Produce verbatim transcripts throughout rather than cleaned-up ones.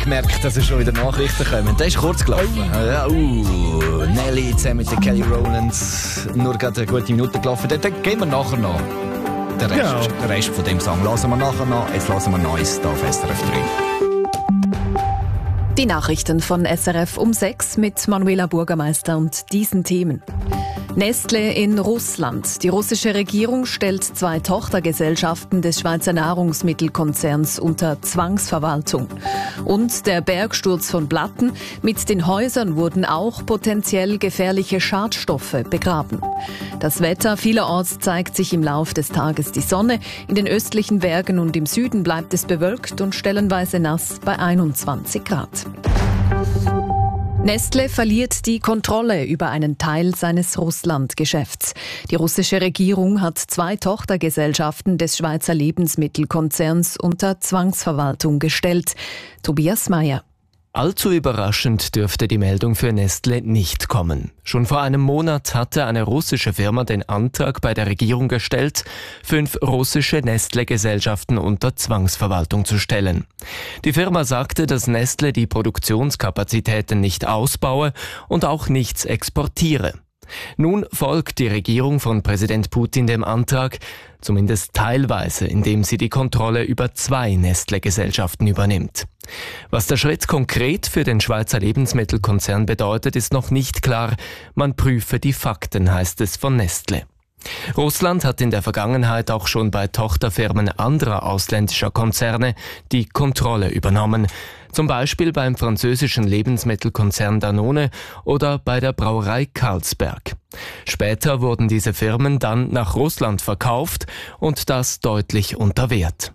gemerkt, dass es schon wieder Nachrichten kommen. Der ist kurz gelaufen. Oh. Uh, Nelly zusammen mit der Kelly Rowlands. Nur gerade eine gute Minute gelaufen. Dann gehen wir nachher noch. Den Rest, ja. den Rest von dem Song hören wir nachher noch. Jetzt hören wir Neues hier auf S R F drei. Die Nachrichten von S R F um sechs mit Manuela Bürgermeister und diesen Themen. Nestlé in Russland. Die russische Regierung stellt zwei Tochtergesellschaften des Schweizer Nahrungsmittelkonzerns unter Zwangsverwaltung. Und der Bergsturz von Blatten. Mit den Häusern wurden auch potenziell gefährliche Schadstoffe begraben. Das Wetter vielerorts zeigt sich im Lauf des Tages die Sonne. In den östlichen Bergen und im Süden bleibt es bewölkt und stellenweise nass bei einundzwanzig Grad. Nestlé verliert die Kontrolle über einen Teil seines Russland-Geschäfts. Die russische Regierung hat zwei Tochtergesellschaften des Schweizer Lebensmittelkonzerns unter Zwangsverwaltung gestellt. Tobias Meyer. Allzu überraschend dürfte die Meldung für Nestlé nicht kommen. Schon vor einem Monat hatte eine russische Firma den Antrag bei der Regierung gestellt, fünf russische Nestlé-Gesellschaften unter Zwangsverwaltung zu stellen. Die Firma sagte, dass Nestlé die Produktionskapazitäten nicht ausbaue und auch nichts exportiere. Nun folgt die Regierung von Präsident Putin dem Antrag, zumindest teilweise, indem sie die Kontrolle über zwei Nestlé-Gesellschaften übernimmt. Was der Schritt konkret für den Schweizer Lebensmittelkonzern bedeutet, ist noch nicht klar. Man prüfe die Fakten, heißt es von Nestlé. Russland hat in der Vergangenheit auch schon bei Tochterfirmen anderer ausländischer Konzerne die Kontrolle übernommen. Zum Beispiel beim französischen Lebensmittelkonzern Danone oder bei der Brauerei Carlsberg. Später wurden diese Firmen dann nach Russland verkauft und das deutlich unter Wert.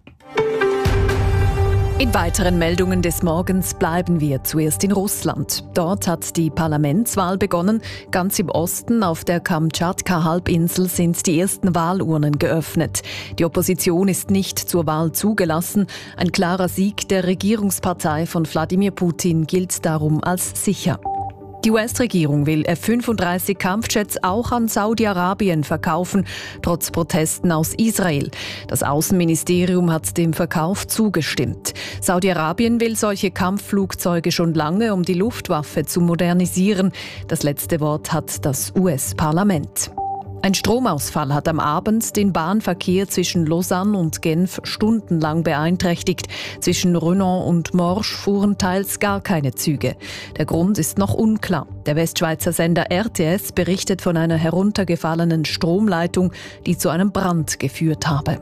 In weiteren Meldungen des Morgens bleiben wir zuerst in Russland. Dort hat die Parlamentswahl begonnen. Ganz im Osten auf der Kamtschatka-Halbinsel sind die ersten Wahlurnen geöffnet. Die Opposition ist nicht zur Wahl zugelassen. Ein klarer Sieg der Regierungspartei von Wladimir Putin gilt darum als sicher. Die U S-Regierung will F fünfunddreißig Kampfjets auch an Saudi-Arabien verkaufen, trotz Protesten aus Israel. Das Außenministerium hat dem Verkauf zugestimmt. Saudi-Arabien will solche Kampfflugzeuge schon lange, um die Luftwaffe zu modernisieren. Das letzte Wort hat das U S-Parlament. Ein Stromausfall hat am Abend den Bahnverkehr zwischen Lausanne und Genf stundenlang beeinträchtigt. Zwischen Renan und Morges fuhren teils gar keine Züge. Der Grund ist noch unklar. Der Westschweizer Sender R T S berichtet von einer heruntergefallenen Stromleitung, die zu einem Brand geführt habe.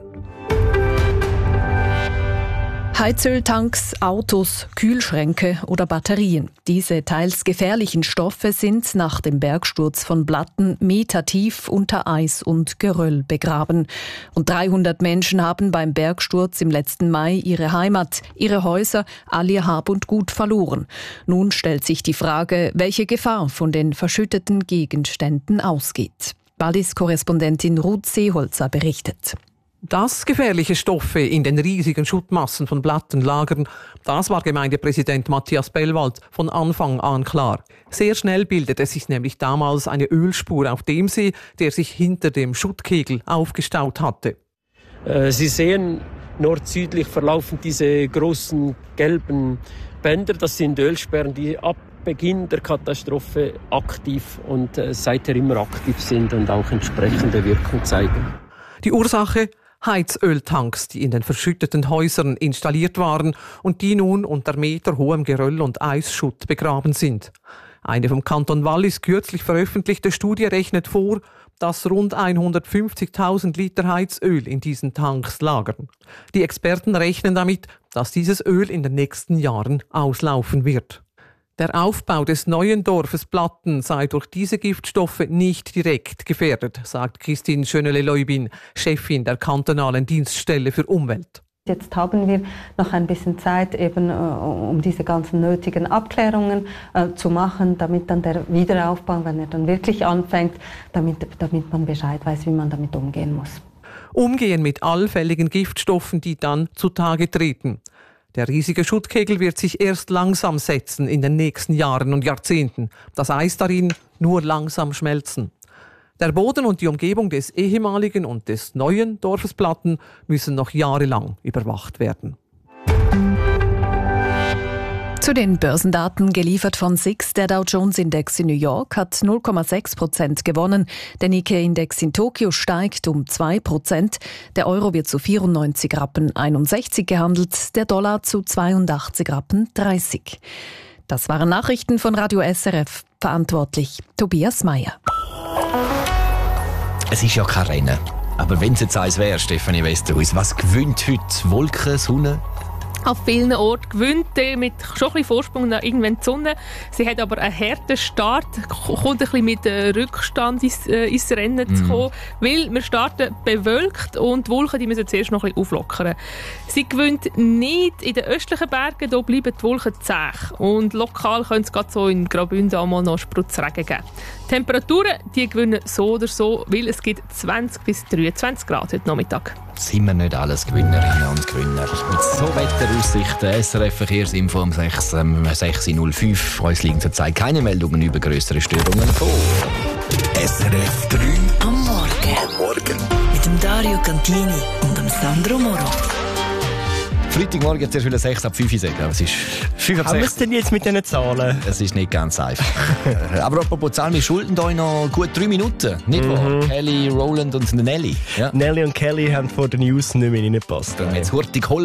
Heizöltanks, Autos, Kühlschränke oder Batterien. Diese teils gefährlichen Stoffe sind nach dem Bergsturz von Blatten metertief unter Eis und Geröll begraben. Und dreihundert Menschen haben beim Bergsturz im letzten Mai ihre Heimat, ihre Häuser, all ihr Hab und Gut verloren. Nun stellt sich die Frage, welche Gefahr von den verschütteten Gegenständen ausgeht. Wallis-Korrespondentin Ruth Seeholzer berichtet. Dass gefährliche Stoffe in den riesigen Schuttmassen von Blatten lagern, das war Gemeindepräsident Matthias Bellwald von Anfang an klar. Sehr schnell bildete sich nämlich damals eine Ölspur auf dem See, der sich hinter dem Schuttkegel aufgestaut hatte. Sie sehen, nord-südlich verlaufen diese großen gelben Bänder. Das sind Ölsperren, die ab Beginn der Katastrophe aktiv und seither immer aktiv sind und auch entsprechende Wirkung zeigen. Die Ursache? Heizöltanks, die in den verschütteten Häusern installiert waren und die nun unter meterhohem Geröll und Eisschutt begraben sind. Eine vom Kanton Wallis kürzlich veröffentlichte Studie rechnet vor, dass rund hundertfünfzigtausend Liter Heizöl in diesen Tanks lagern. Die Experten rechnen damit, dass dieses Öl in den nächsten Jahren auslaufen wird. Der Aufbau des neuen Dorfes Blatten sei durch diese Giftstoffe nicht direkt gefährdet, sagt Christine Schönele-Leubin, Chefin der kantonalen Dienststelle für Umwelt. Jetzt haben wir noch ein bisschen Zeit, eben, um diese ganzen nötigen Abklärungen äh, zu machen, damit dann der Wiederaufbau, wenn er dann wirklich anfängt, damit, damit man Bescheid weiß, wie man damit umgehen muss. Umgehen mit allfälligen Giftstoffen, die dann zutage treten. Der riesige Schuttkegel wird sich erst langsam setzen in den nächsten Jahren und Jahrzehnten. Das Eis darin nur langsam schmelzen. Der Boden und die Umgebung des ehemaligen und des neuen Dorfes Blatten müssen noch jahrelang überwacht werden. Zu den Börsendaten geliefert von S I X. Der Dow Jones Index in New York hat null Komma sechs Prozent gewonnen. Der Nikkei-Index in Tokio steigt um zwei Prozent. Der Euro wird zu vierundneunzig Rappen einundsechzig gehandelt, der Dollar zu zweiundachtzig Rappen dreißig. Das waren Nachrichten von Radio S R F. Verantwortlich Tobias Meyer. Es ist ja kein Rennen. Aber wenn es jetzt eins wäre, Stefanie Westerhuis, was gewinnt heute? Wolken, Sonne? Auf vielen Orten gewinnt er mit schon ein bisschen Vorsprung nach irgendwann die Sonne. Sie hat aber einen harten Start, kommt ein bisschen mit Rückstand ins, äh, ins Rennen mm. zu kommen, weil wir starten bewölkt und die Wolken die müssen zuerst noch ein bisschen auflockern. Sie gewinnt nicht in den östlichen Bergen, da bleiben die Wolken zäh und lokal könnte es gerade so in Graubünden auch mal noch Spritzregen geben. Die Temperaturen die gewinnen so oder so, weil es gibt zwanzig bis dreiundzwanzig Grad heute Nachmittag. Sind wir nicht alles Gewinnerinnen und Gewinner? Mit so Wetteraussichten, S R F Verkehrsinfo um sechs Uhr null fünf. Uns liegen zurzeit keine Meldungen über grössere Störungen vor. S R F drei am Morgen. Am Morgen. Mit dem Dario Cantini und dem Sandro Moro. Freitagmorgen zuerst wieder sechs ab fünf Uhr sagen. Es ist fünf ab sechs. Haben wir es denn jetzt mit diesen Zahlen? Es ist nicht ganz einfach. Aber apropos Zahlen, wir schulden euch noch gut drei Minuten. Nicht wahr? Mhm. Kelly, Roland und Nelly. Ja. Nelly und Kelly haben vor den News nicht mehr reingepasst. Jetzt hurtig holen.